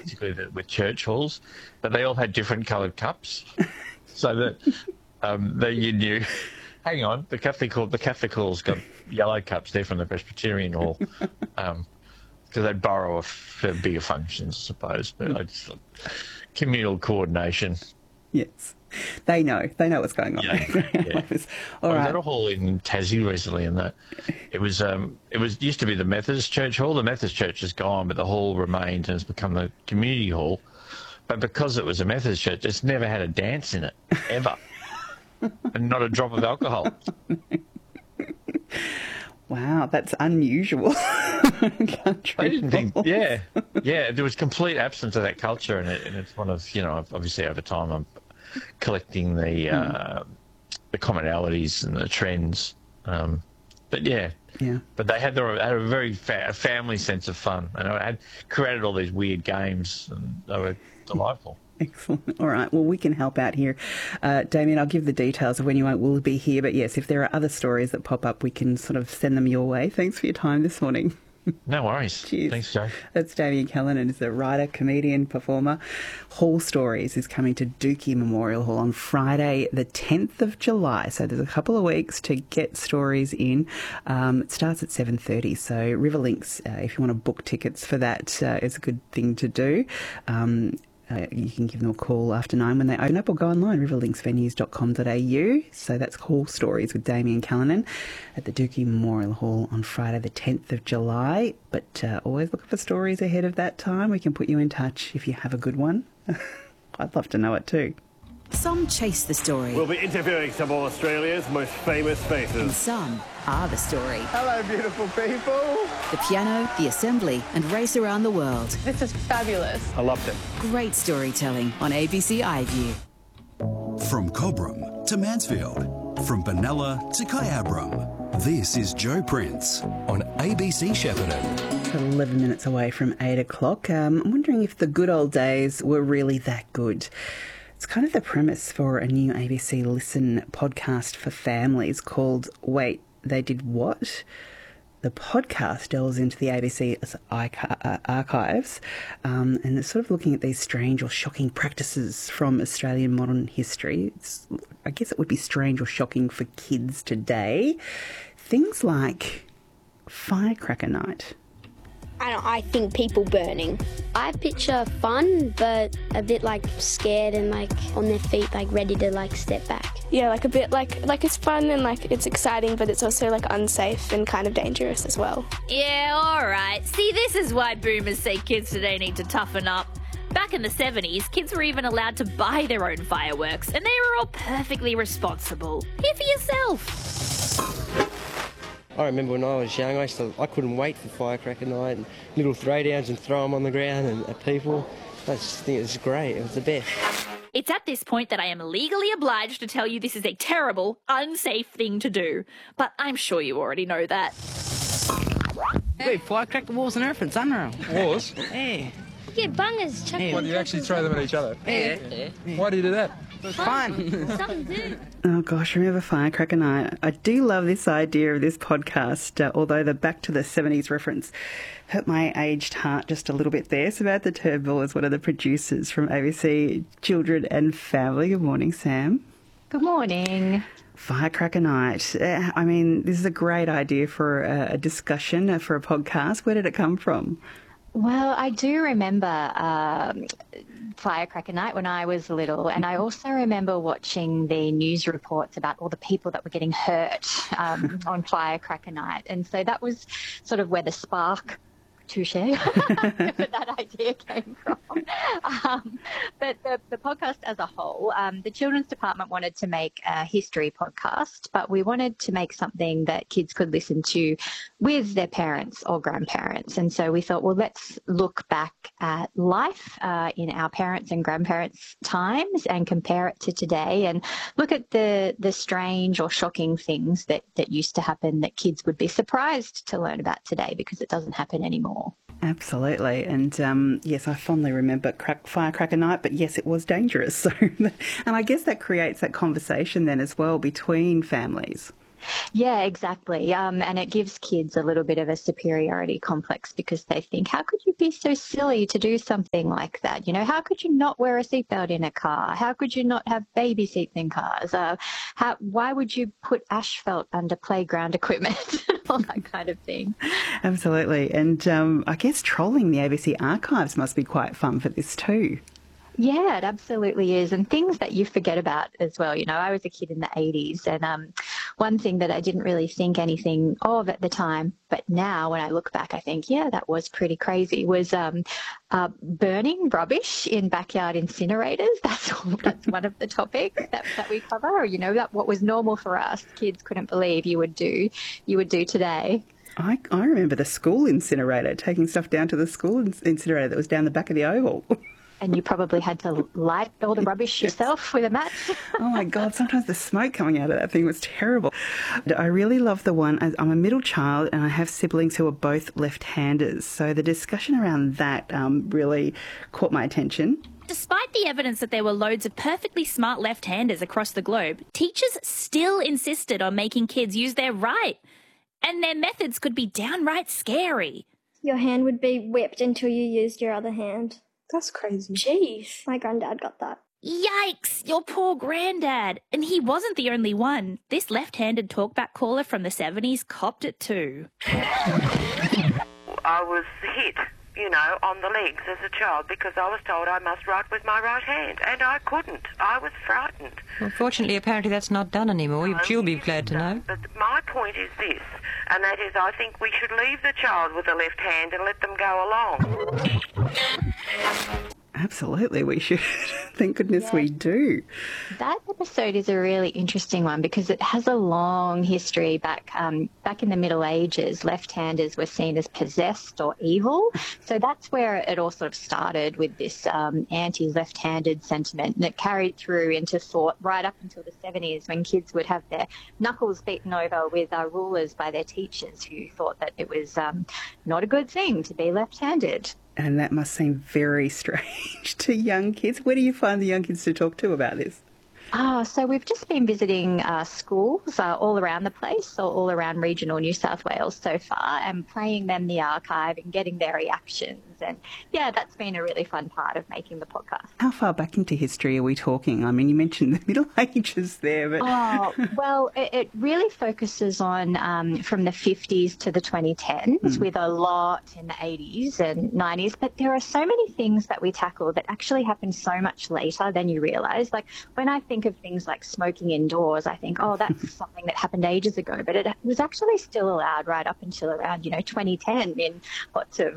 basically with church halls, but they all had different coloured cups, so that you knew. Hang on, the Catholic hall's got yellow cups. They're from the Presbyterian hall, because they borrow for bigger functions, I suppose. But I just thought, communal coordination. Yes. They know what's going on. Yeah. I was at a hall in Tassie recently, and that it used to be the Methodist Church Hall. The Methodist Church is gone, but the hall remained and has become the community hall. But because it was a Methodist church, it's never had a dance in it ever, and not a drop of alcohol. Wow, that's unusual. I didn't think, yeah, there was complete absence of that culture, and it's one of, obviously over time I'm collecting the commonalities and the trends, but they had a very family sense of fun, and I had created all these weird games, and they were delightful. Excellent. All right. Well, we can help out here. Damien, I'll give the details of when you will be here. But yes, if there are other stories that pop up, we can sort of send them your way. Thanks for your time this morning. No worries. Cheers. Thanks, Joe. That's Damien Callanan, is a writer, comedian, performer. Hall Stories is coming to Dookie Memorial Hall on Friday, the 10th of July. So there's a couple of weeks to get stories in. It starts at 7:30. So Riverlinks, if you want to book tickets for that, is a good thing to do. You can give them a call after 9 when they open up, or go online, riverlinksvenues.com.au. So that's Hall Stories with Damien Callanan at the Dookie Memorial Hall on Friday the 10th of July. But always look for stories ahead of that time. We can put you in touch if you have a good one. I'd love to know it too. Some chase the story. We'll be interviewing some of Australia's most famous faces. And some are the story. Hello, beautiful people. The piano, the assembly, and race around the world. This is fabulous. I loved it. Great storytelling on ABC iView. From Cobram to Mansfield, from Benalla to Kyabram, this is Joe Prince on ABC Shepparton. 11 minutes away from 8 o'clock. I'm wondering if the good old days were really that good. It's kind of the premise for a new ABC Listen podcast for families called Wait, They Did What? The podcast delves into the ABC's archives and it's sort of looking at these strange or shocking practices from Australian modern history. I guess it would be strange or shocking for kids today. Things like firecracker night. I think people burning. I picture fun, but a bit like scared and like on their feet, like ready to like step back. Yeah, like a bit like it's fun and like it's exciting, but it's also like unsafe and kind of dangerous as well. Yeah, all right. See, this is why boomers say kids today need to toughen up. Back in the 70s, kids were even allowed to buy their own fireworks, and they were all perfectly responsible. Hear for yourself. I remember when I was young, I couldn't wait for firecracker night and little throwdowns and throw them on the ground and at people. I just think it was great. It was the best. It's at this point that I am legally obliged to tell you this is a terrible, unsafe thing to do. But I'm sure you already know that. Hey, firecracker wars and everything, it's unreal. Wars? Yeah. Yeah, bungers. Yeah. What, do you actually throw them at each other? Yeah. Why do you do that? It's fun. Something to do. Oh gosh, remember Firecracker Night? I do love this idea of this podcast, although the Back to the 70s reference hurt my aged heart just a little bit there. Samantha Turnbull is one of the producers from ABC Children and Family. Good morning, Sam. Good morning. Firecracker Night. I mean, this is a great idea for a discussion, for a podcast. Where did it come from? Well, I do remember Firecracker Night when I was little, and I also remember watching the news reports about all the people that were getting hurt on Firecracker Night, and so that was sort of where the spark, touche, where that idea came from. But the podcast as a whole, the children's department wanted to make a history podcast, but we wanted to make something that kids could listen to with their parents or grandparents. And so we thought, well, let's look back at life in our parents' and grandparents' times and compare it to today and look at the strange or shocking things that used to happen that kids would be surprised to learn about today because it doesn't happen anymore. Absolutely. And yes, I fondly remember Firecracker Night, but yes, it was dangerous. So, and I guess that creates that conversation then as well between families. Yeah, exactly. And it gives kids a little bit of a superiority complex because they think, how could you be so silly to do something like that? You know, how could you not wear a seatbelt in a car? How could you not have baby seats in cars? Why would you put asphalt under playground equipment? All that kind of thing. Absolutely. And I guess trolling the ABC archives must be quite fun for this too. Yeah, it absolutely is. And things that you forget about as well. You know, I was a kid in the 80s and one thing that I didn't really think anything of at the time, but now when I look back, I think, yeah, that was pretty crazy, was burning rubbish in backyard incinerators. That's one of the topics that we cover. You know, that what was normal for us, kids couldn't believe you would do today. I remember the school incinerator, taking stuff down to the school incinerator that was down the back of the Oval. And you probably had to light all the rubbish yourself with a match. Oh, my God. Sometimes the smoke coming out of that thing was terrible. I really love the one. I'm a middle child and I have siblings who are both left-handers. So the discussion around that really caught my attention. Despite the evidence that there were loads of perfectly smart left-handers across the globe, teachers still insisted on making kids use their right. And their methods could be downright scary. Your hand would be whipped until you used your other hand. That's crazy. Jeez. My granddad got that. Yikes, your poor granddad. And he wasn't the only one. This left-handed talkback caller from the 70s copped it too. I was hit, you know, on the legs as a child because I was told I must write with my right hand, and I couldn't. I was frightened. Well, fortunately, apparently that's not done anymore. You'll be glad to know. But my point is this, and that is I think we should leave the child with the left hand and let them go along. Absolutely, we should. Thank goodness we do. That episode is a really interesting one because it has a long history back in the Middle Ages. Left-handers were seen as possessed or evil. So that's where it all sort of started with this anti-left-handed sentiment, and it carried through into thought right up until the 70s when kids would have their knuckles beaten over with rulers by their teachers who thought that it was not a good thing to be left-handed. And that must seem very strange to young kids. Where do you find the young kids to talk to about this? So we've just been visiting schools all around the place, so all around regional New South Wales so far, and playing them the archive and getting their reactions. And, yeah, that's been a really fun part of making the podcast. How far back into history are we talking? I mean, you mentioned the Middle Ages there. But well, it really focuses on from the 50s to the 2010s with a lot in the 80s and 90s. But there are so many things that we tackle that actually happen so much later than you realise. Like, when I think of things like smoking indoors, I think, oh, that's something that happened ages ago, but it was actually still allowed right up until around 2010 in lots of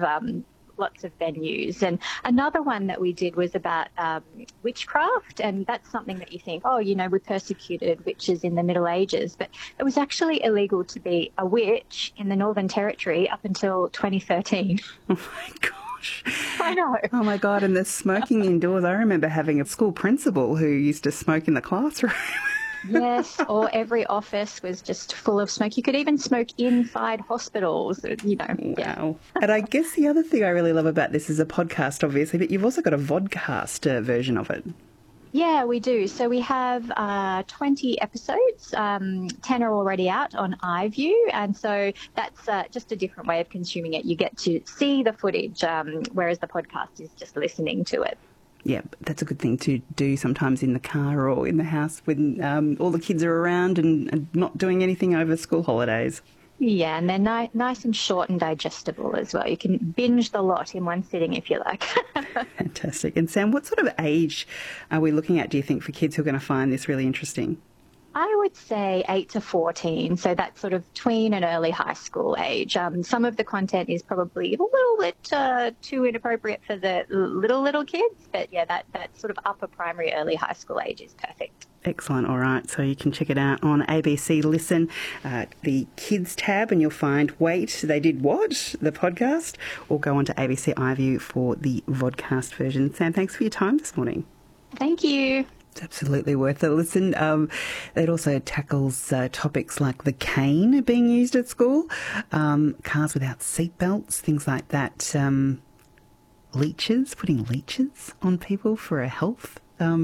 venues. And another one that we did was about witchcraft, and that's something that you think, oh, we persecuted witches in the Middle Ages, but it was actually illegal to be a witch in the Northern Territory up until 2013. Oh my God. I know. Oh, my God. And the smoking indoors. I remember having a school principal who used to smoke in the classroom. Yes, or every office was just full of smoke. You could even smoke inside hospitals, Wow. Yeah. And I guess the other thing I really love about this is a podcast, obviously, but you've also got a vodcast version of it. Yeah, we do. So we have 20 episodes. 10 are already out on iView. And so that's just a different way of consuming it. You get to see the footage, whereas the podcast is just listening to it. Yeah, that's a good thing to do sometimes in the car or in the house when all the kids are around and not doing anything over school holidays. Yeah, and they're nice and short and digestible as well. You can binge the lot in one sitting if you like. Fantastic. And Sam, what sort of age are we looking at, do you think, for kids who are going to find this really interesting? I would say 8 to 14, so that's sort of tween and early high school age. Some of the content is probably a little bit too inappropriate for the little kids, but yeah, that sort of upper primary, early high school age is perfect. Excellent. All right. So you can check it out on ABC Listen, the Kids tab, and you'll find Wait, They Did What? The podcast, or go on to ABC iView for the vodcast version. Sam, thanks for your time this morning. Thank you. It's absolutely worth a listen. It also tackles topics like the cane being used at school, cars without seatbelts, things like that, leeches, putting leeches on people for a health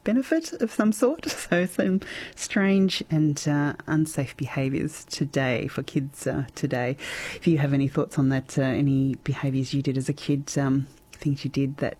benefit of some sort. So some strange and unsafe behaviours today for kids today. If you have any thoughts on that, any behaviours you did as a kid, things you did that